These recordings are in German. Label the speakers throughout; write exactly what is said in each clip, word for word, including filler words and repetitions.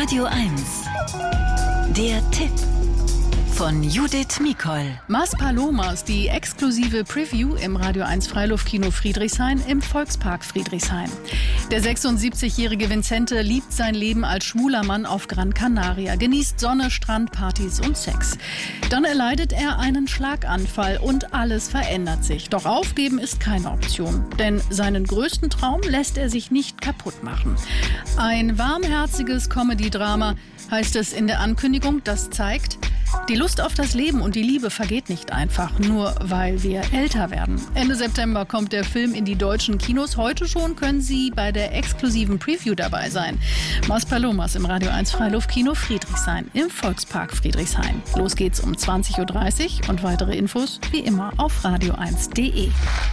Speaker 1: Radio eins. Der Tipp von Judith Mikol.
Speaker 2: Mas Palomas, die exklusive Preview im Radio eins Freiluftkino Friedrichshain im Volkspark Friedrichshain. Der sechsundsiebzigjährige Vincente liebt sein Leben als schwuler Mann auf Gran Canaria, genießt Sonne, Strandpartys und Sex. Dann erleidet er einen Schlaganfall und alles verändert sich. Doch aufgeben ist keine Option, denn seinen größten Traum lässt er sich nicht kaputt machen. Ein warmherziges Comedy-Drama heißt es in der Ankündigung, das zeigt, die Lust auf das Leben und die Liebe vergeht nicht einfach, nur weil wir älter werden. Ende September kommt der Film in die deutschen Kinos. Heute schon können Sie bei der exklusiven Preview dabei sein. Mas Palomas im Radio eins Freiluftkino Friedrichshain im Volkspark Friedrichshain. Los geht's um zwanzig Uhr dreißig und weitere Infos wie immer auf radio eins punkt de.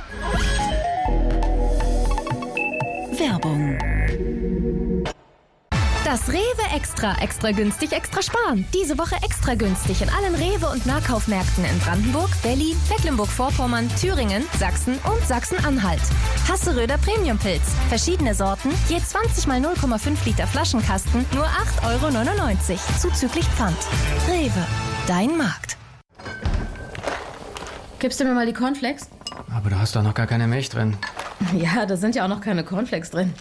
Speaker 1: Werbung.
Speaker 3: Das Rewe Extra, extra günstig, extra sparen. Diese Woche extra günstig in allen Rewe- und Nahkaufmärkten in Brandenburg, Berlin, Mecklenburg-Vorpommern, Thüringen, Sachsen und Sachsen-Anhalt. Hasseröder Premiumpilz. Verschiedene Sorten, je zwanzig mal null Komma fünf Liter Flaschenkasten, nur acht Euro neunundneunzig, zuzüglich Pfand. Rewe, dein Markt.
Speaker 4: Gibst du mir mal die Cornflakes?
Speaker 5: Aber du hast doch noch gar keine Milch drin.
Speaker 4: Ja, da sind ja auch noch keine Cornflakes drin.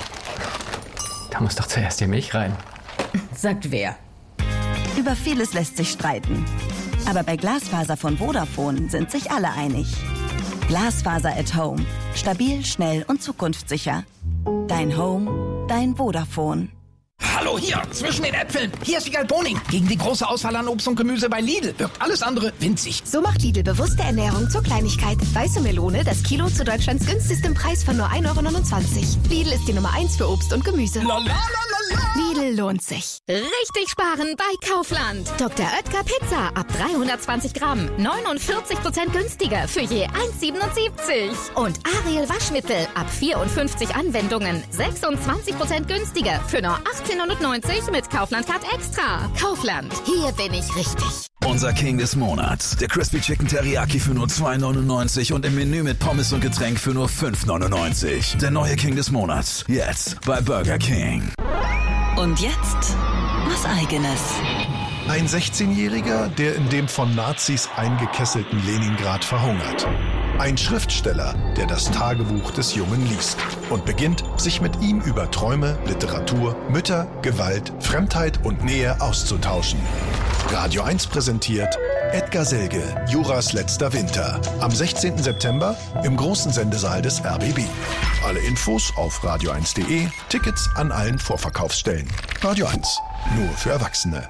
Speaker 5: Da muss doch zuerst die Milch rein.
Speaker 4: Sagt wer?
Speaker 6: Über vieles lässt sich streiten. Aber bei Glasfaser von Vodafone sind sich alle einig. Glasfaser at Home. Stabil, schnell und zukunftssicher. Dein Home, dein Vodafone.
Speaker 7: Hallo hier, zwischen den Äpfeln. Hier ist Wiegald Boning. Gegen die große Auswahl an Obst und Gemüse bei Lidl wirkt alles andere winzig.
Speaker 8: So macht Lidl bewusste Ernährung zur Kleinigkeit. Weiße Melone, das Kilo zu Deutschlands günstigstem Preis von nur ein Euro neunundzwanzig. Lidl ist die Nummer eins für Obst und Gemüse.
Speaker 7: Lalalala.
Speaker 8: Lidl lohnt sich.
Speaker 3: Richtig sparen bei Kaufland.
Speaker 8: Doktor Oetker Pizza ab dreihundertzwanzig Gramm.
Speaker 3: neunundvierzig Prozent günstiger für je eins Euro siebenundsiebzig.
Speaker 8: Und Ariel Waschmittel ab
Speaker 3: vierundfünfzig Anwendungen. sechsundzwanzig Prozent günstiger für nur achtzehn Euro neunundneunzig mit Kaufland Card Extra. Kaufland, hier bin ich richtig.
Speaker 9: Unser King des Monats. Der Crispy Chicken Teriyaki für nur zwei Euro neunundneunzig und im Menü mit Pommes und Getränk für nur fünf Euro neunundneunzig. Der neue King des Monats. Jetzt bei Burger King.
Speaker 1: Und jetzt was Eigenes.
Speaker 10: Ein sechzehnjähriger, der in dem von Nazis eingekesselten Leningrad verhungert. Ein Schriftsteller, der das Tagebuch des Jungen liest und beginnt, sich mit ihm über Träume, Literatur, Mütter, Gewalt, Fremdheit und Nähe auszutauschen. Radio eins präsentiert Edgar Selge, Juras letzter Winter. Am sechzehnten September im großen Sendesaal des R B B. Alle Infos auf radio eins punkt de, Tickets an allen Vorverkaufsstellen. Radio eins, nur für Erwachsene.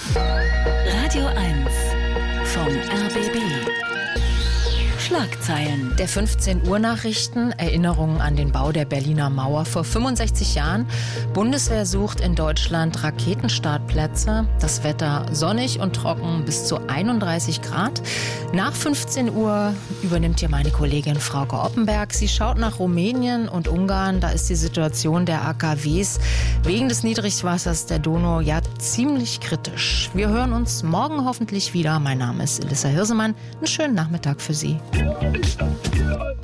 Speaker 1: Radio eins vom R B B. Schlagzeilen.
Speaker 11: Der fünfzehn Uhr Nachrichten, Erinnerungen an den Bau der Berliner Mauer vor fünfundsechzig Jahren. Bundeswehr sucht in Deutschland Raketenstartplätze. Das Wetter sonnig und trocken bis zu einunddreißig Grad. Nach fünfzehn Uhr übernimmt hier meine Kollegin Frauke Oppenberg. Sie schaut nach Rumänien und Ungarn. Da ist die Situation der A K Ws wegen des Niedrigwassers der Donau ja ziemlich kritisch. Wir hören uns morgen hoffentlich wieder. Mein Name ist Elissa Hirsemann. Einen schönen Nachmittag für Sie.